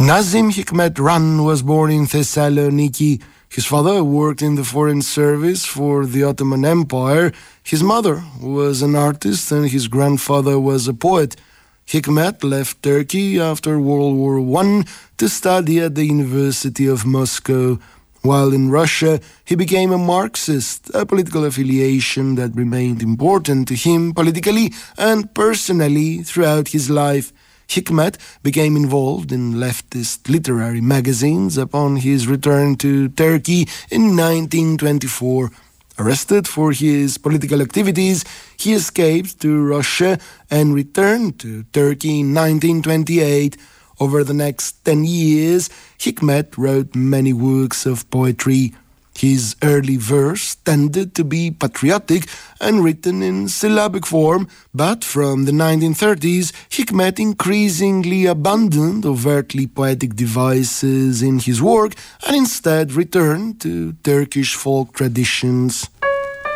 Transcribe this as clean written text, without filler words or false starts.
Nazim Hikmet Ran was born in Thessaloniki. His father worked in the foreign service for the Ottoman Empire. His mother was an artist and his grandfather was a poet. Hikmet left Turkey after World War I to study at the University of Moscow. While in Russia, he became a Marxist, a political affiliation that remained important to him politically and personally throughout his life. Hikmet became involved in leftist literary magazines upon his return to Turkey in 1924. Arrested for his political activities, he escaped to Russia and returned to Turkey in 1928. Over the next 10 years, Hikmet wrote many works of poetry. His early verse tended to be patriotic and written in syllabic form, but from the 1930s, Hikmet increasingly abandoned overtly poetic devices in his work and instead returned to Turkish folk traditions.